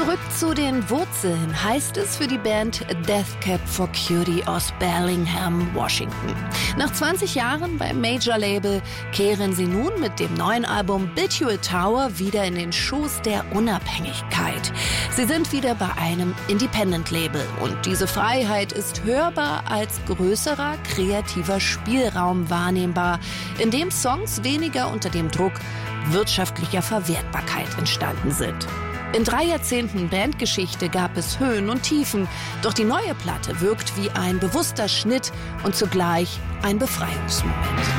Zurück zu den Wurzeln heißt es für die Band Death Cab for Cutie aus Bellingham, Washington. Nach 20 Jahren beim Major-Label kehren sie nun mit dem neuen Album Build You a Tower wieder in den Schoß der Unabhängigkeit. Sie sind wieder bei einem Independent-Label und diese Freiheit ist hörbar als größerer kreativer Spielraum wahrnehmbar, in dem Songs weniger unter dem Druck wirtschaftlicher Verwertbarkeit entstanden sind. In 3 Jahrzehnten Bandgeschichte gab es Höhen und Tiefen, doch die neue Platte wirkt wie ein bewusster Schnitt und zugleich ein Befreiungsmoment.